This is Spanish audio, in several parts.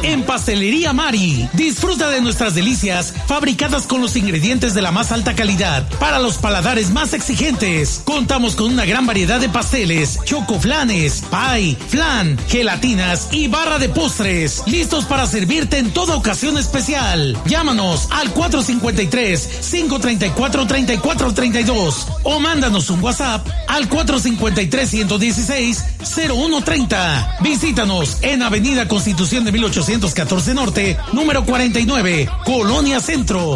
en Pastelería Mari. Disfruta de nuestras delicias fabricadas con los ingredientes de la más alta calidad para los paladares más exigentes. Contamos con una gran variedad de pasteles, chocoflanes, pie, flan, gelatinas y barra de postres, listos para servirte en toda ocasión especial. Llámanos al 453-534-3432 o mándanos un WhatsApp al 453-116-0130. Visítanos en Avenida Constitución de 1814 Norte, número 49, Colonia Centro.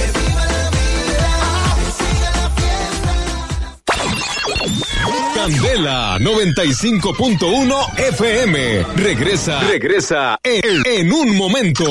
Candela 95.1 FM. Regresa en un momento.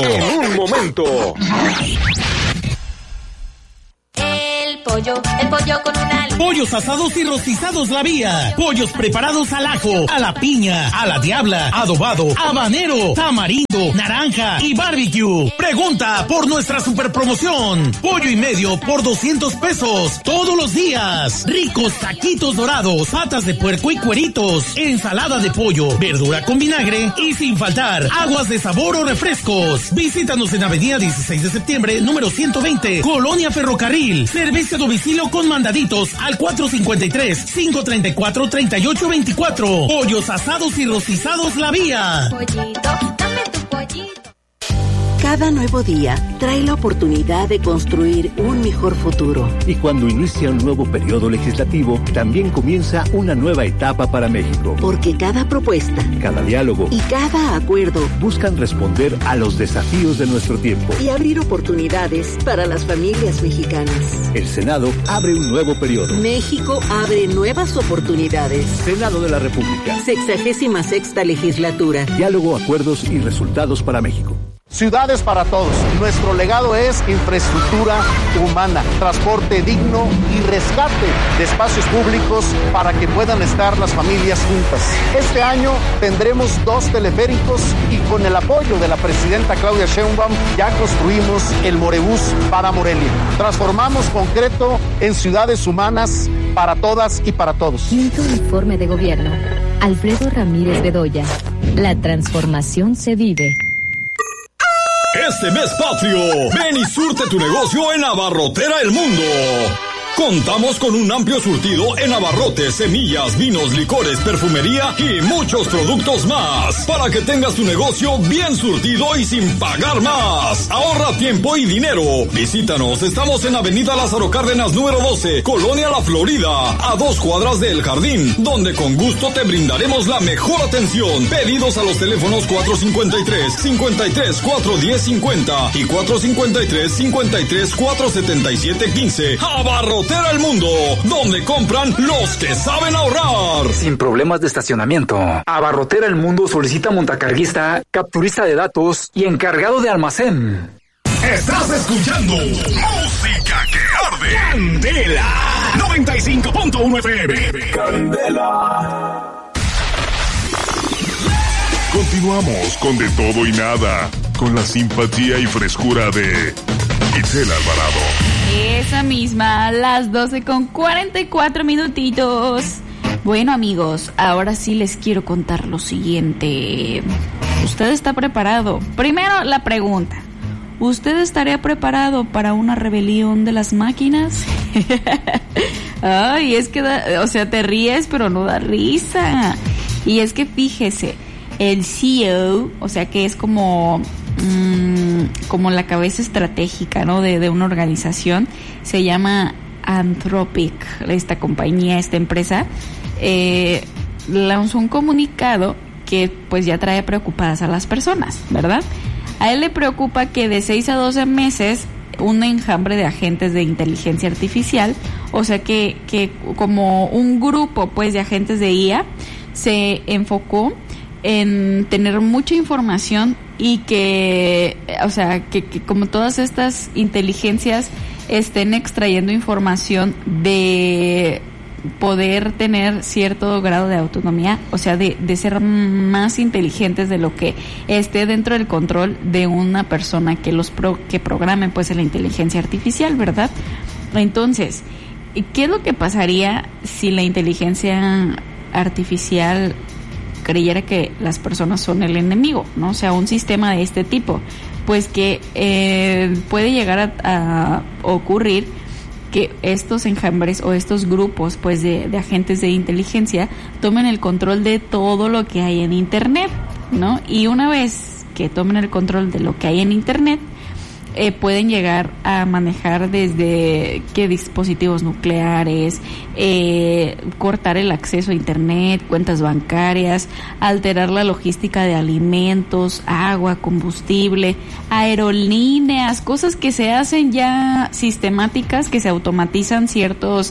El pollo con una... Pollos asados y rostizados La Vía. Pollos preparados al ajo, a la piña, a la diabla, adobado, habanero, tamarindo, naranja y barbecue. Pregunta por nuestra super promoción. Pollo y medio por 200 pesos todos los días. Ricos taquitos dorados, patas de puerco y cueritos, ensalada de pollo, verdura con vinagre y sin faltar aguas de sabor o refrescos. Visítanos en Avenida 16 de Septiembre, número 120, Colonia Ferrocarril. Servicio a domicilio con mandaditos al 453-534-3824. Pollos asados y rostizados La Vía. Pollito, dame tu pollito. Cada nuevo día trae la oportunidad de construir un mejor futuro. Y cuando inicia un nuevo periodo legislativo, también comienza una nueva etapa para México. Porque cada propuesta, cada diálogo y cada acuerdo buscan responder a los desafíos de nuestro tiempo y abrir oportunidades para las familias mexicanas. El Senado abre un nuevo periodo. México abre nuevas oportunidades. Senado de la República. 66ª legislatura. Diálogo, acuerdos y resultados para México. Ciudades para todos. Nuestro legado es infraestructura humana, transporte digno y rescate de espacios públicos para que puedan estar las familias juntas. Este año tendremos 2 teleféricos y con el apoyo de la presidenta Claudia Sheinbaum ya construimos el Morebús para Morelia. Transformamos concreto en ciudades humanas para todas y para todos. Quinto informe de gobierno. Alfredo Ramírez Bedoya. La transformación se vive. Este mes patrio, ven y surte tu negocio en Abarrotera El Mundo. Contamos con un amplio surtido en abarrotes, semillas, vinos, licores, perfumería y muchos productos más. Para que tengas tu negocio bien surtido y sin pagar más. Ahorra tiempo y dinero. Visítanos, estamos en Avenida Lázaro Cárdenas número 12, Colonia La Florida, a 2 cuadras del Jardín, donde con gusto te brindaremos la mejor atención. Pedidos a los teléfonos 453-410-50 y 453-477-15. Abarrotera El Mundo, donde compran los que saben ahorrar. Sin problemas de estacionamiento. Abarrotera El Mundo solicita montacarguista, capturista de datos y encargado de almacén. Estás escuchando música que arde. Candela 95.1 FM. Candela. Continuamos con De Todo y Nada, con la simpatía y frescura de Itzel Alvarado. Esa misma, a las 12:44. Bueno, amigos, ahora sí les quiero contar lo siguiente. ¿Usted está preparado? Primero la pregunta. ¿Usted estaría preparado para una rebelión de las máquinas? Ay, es que te ríes, pero no da risa. Y es que fíjese, el CEO, o sea que es como la cabeza estratégica, ¿no? de una organización, se llama Anthropic, esta compañía, esta empresa, lanzó un comunicado que pues ya trae preocupadas a las personas, ¿verdad? A él le preocupa que de 6 a 12 meses un enjambre de agentes de inteligencia artificial, o sea que como un grupo pues de agentes de IA se enfocó en tener mucha información y que como todas estas inteligencias estén extrayendo información de poder tener cierto grado de autonomía, o sea, de ser más inteligentes de lo que esté dentro del control de una persona que que programe pues en la inteligencia artificial, ¿verdad? Entonces, ¿qué es lo que pasaría si la inteligencia artificial creyera que las personas son el enemigo, ¿no? O sea, un sistema de este tipo, pues que puede llegar a ocurrir que estos enjambres o estos grupos, pues de agentes de inteligencia tomen el control de todo lo que hay en Internet, ¿no? Y una vez que tomen el control de lo que hay en Internet, pueden llegar a manejar desde qué dispositivos nucleares, cortar el acceso a Internet, cuentas bancarias, alterar la logística de alimentos, agua, combustible, aerolíneas, cosas que se hacen ya sistemáticas, que se automatizan ciertos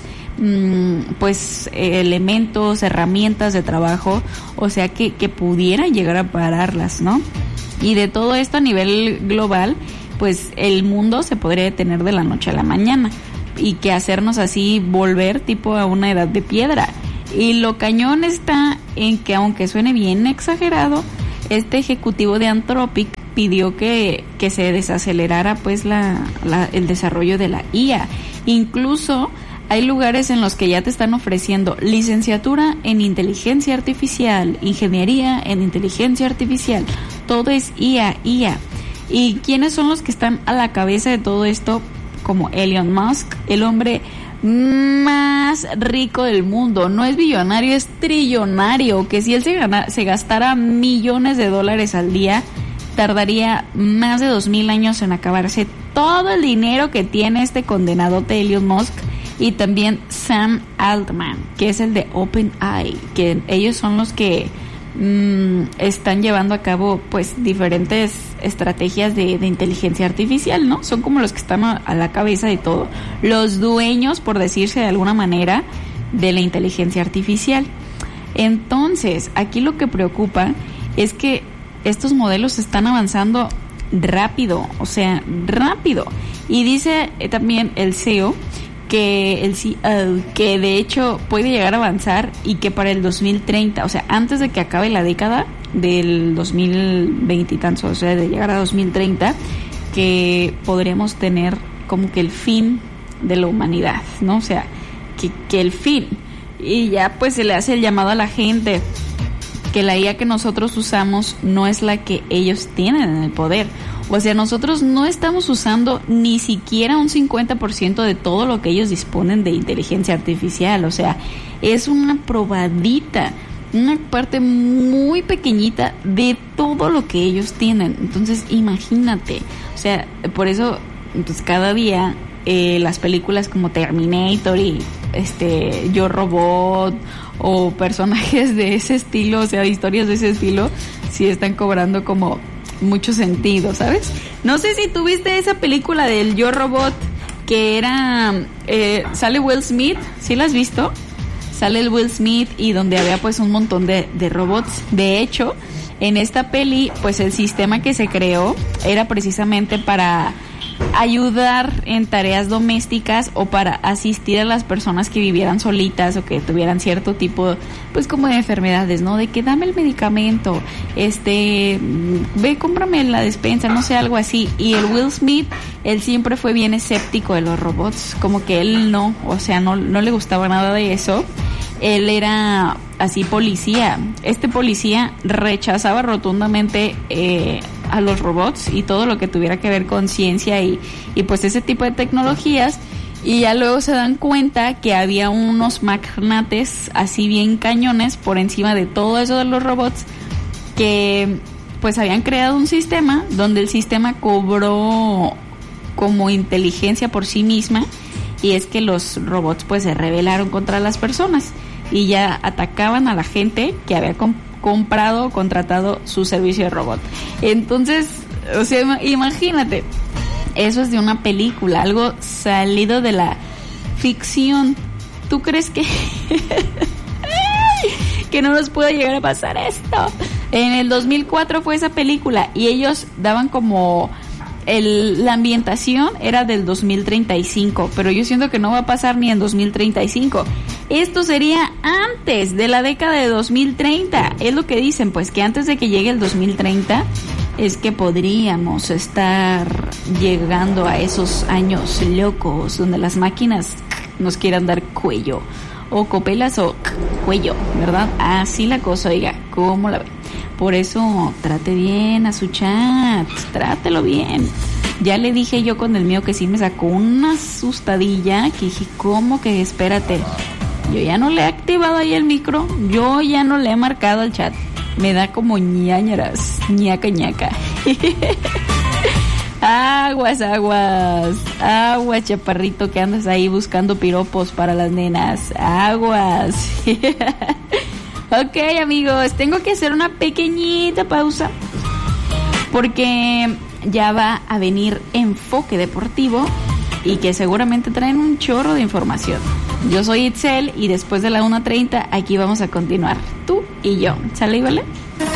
elementos, herramientas de trabajo, o sea que pudieran llegar a pararlas, ¿no? Y de todo esto a nivel global, pues el mundo se podría detener de la noche a la mañana y que hacernos así volver tipo a una edad de piedra. Y lo cañón está en que, aunque suene bien exagerado, este ejecutivo de Anthropic pidió que se desacelerara pues el desarrollo de la IA. Incluso hay lugares en los que ya te están ofreciendo licenciatura en inteligencia artificial, ingeniería en inteligencia artificial, todo es IA. ¿Y quiénes son los que están a la cabeza de todo esto? Como Elon Musk, el hombre más rico del mundo. No es billonario, es trillonario, que si él se gastara millones de dólares al día, tardaría más de 2000 años en acabarse todo el dinero que tiene este condenadote Elon Musk. Y también Sam Altman, que es el de OpenAI, que ellos son los que están llevando a cabo pues diferentes estrategias de inteligencia artificial, ¿no? Son como los que están a la cabeza de todo, los dueños, por decirse de alguna manera, de la inteligencia artificial. Entonces, aquí lo que preocupa es que estos modelos están avanzando rápido, o sea, rápido. Y dice también el CEO que de hecho puede llegar a avanzar y que para el 2030, o sea, antes de que acabe la década del 2020 y tantos, o sea, de llegar a 2030, que podremos tener como que el fin de la humanidad, ¿no? O sea, que el fin. Y ya pues se le hace el llamado a la gente que la IA que nosotros usamos no es la que ellos tienen en el poder. O sea, nosotros no estamos usando ni siquiera un 50% de todo lo que ellos disponen de inteligencia artificial. O sea, es una probadita, una parte muy pequeñita de todo lo que ellos tienen. Entonces, imagínate. O sea, por eso, pues cada día las películas como Terminator y Yo Robot o personajes de ese estilo, o sea, historias de ese estilo, sí están cobrando como mucho sentido, ¿sabes? No sé si tuviste esa película del Yo Robot, que era sale Will Smith, ¿sí la has visto? Sale el Will Smith y donde había pues un montón de robots. De hecho, en esta peli pues el sistema que se creó era precisamente para ayudar en tareas domésticas o para asistir a las personas que vivieran solitas o que tuvieran cierto tipo, pues como de enfermedades, ¿no? De que dame el medicamento, ve, cómprame la despensa, no sé, algo así. Y el Will Smith, él siempre fue bien escéptico de los robots, como que él no, o sea, no le gustaba nada de eso. Él era así policía. Este policía rechazaba rotundamente a los robots y todo lo que tuviera que ver con ciencia y pues ese tipo de tecnologías. Y ya luego se dan cuenta que había unos magnates así bien cañones por encima de todo eso de los robots, que pues habían creado un sistema donde el sistema cobró como inteligencia por sí misma, y es que los robots pues se rebelaron contra las personas y ya atacaban a la gente que había comprado o contratado su servicio de robot. Entonces, o sea, imagínate, eso es de una película, algo salido de la ficción. ¿Tú crees que que no nos puede llegar a pasar esto? En el 2004 fue esa película y ellos daban como la ambientación era del 2035, pero yo siento que no va a pasar ni en 2035. Esto sería antes de la década de 2030. Es lo que dicen, pues que antes de que llegue el 2030 es que podríamos estar llegando a esos años locos donde las máquinas nos quieran dar cuello, o copelas o cuello, ¿verdad? Así la cosa, oiga. ¿Cómo la ve? Por eso trate bien a su chat, trátelo bien. Ya le dije yo con el mío que sí me sacó una asustadilla, que dije, ¿cómo que espérate? Yo ya no le he activado ahí el micro, yo ya no le he marcado al chat. Me da como ñañaras, ñaca ñaca. Aguas, chaparrito, que andas ahí buscando piropos para las nenas. Aguas. Ok, amigos, tengo que hacer una pequeñita pausa porque ya va a venir Enfoque Deportivo y que seguramente traen un chorro de información. Yo soy Itzel y después de la 1:30 aquí vamos a continuar, tú y yo. ¿Sale y vale?